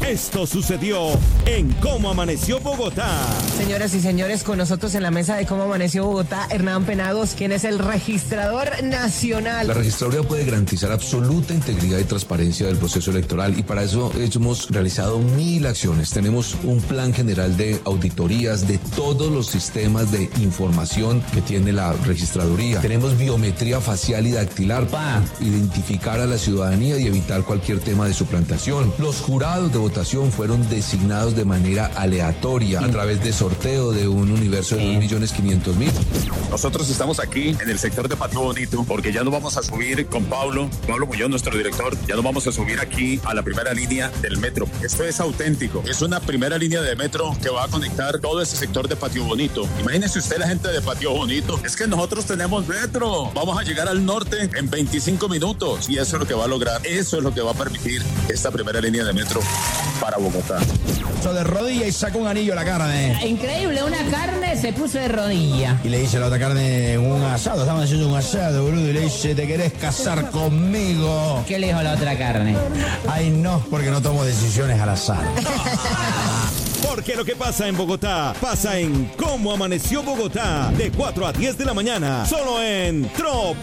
Esto sucedió en Cómo Amaneció Bogotá. Señoras y señores, con nosotros en la mesa de Cómo Amaneció Bogotá, Hernán Penagos, quien es el registrador nacional. La registraduría puede garantizar absoluta integridad y transparencia del proceso electoral y para eso hemos realizado 1000 acciones. Tenemos un plan general de auditorías de todos los sistemas de información que tiene la registraduría. Tenemos biometría facial y dactilar para identificar a la ciudadanía y evitar cualquier tema de suplantación. Los jurados de votación fueron designados de manera aleatoria a través de sorteo de un universo de 2.500.000. Nosotros estamos aquí en el sector de Patio Bonito porque ya nos vamos a subir con Pablo Muñoz, nuestro director, ya nos vamos a subir aquí a la primera línea del metro. Esto es auténtico, es una primera línea de metro que va a conectar todo ese sector de Patio Bonito. Imagínese usted la gente de Patio Bonito, es que nosotros tenemos metro, vamos a llegar al norte en 25 minutos y eso es lo que va a lograr, eso es lo que va a permitir esta primera línea de metro para Bogotá. De rodilla y sacó un anillo a la carne. Increíble, una carne se puso de rodilla. Y le dice a la otra carne un asado, estaban haciendo un asado, boludo, y le dice, ¿te querés casar conmigo? ¿Qué le dijo la otra carne? Ay, no, porque no tomo decisiones al azar. Porque lo que pasa en Bogotá, pasa en Cómo Amaneció Bogotá, de 4 a 10 de la mañana, solo en Trop.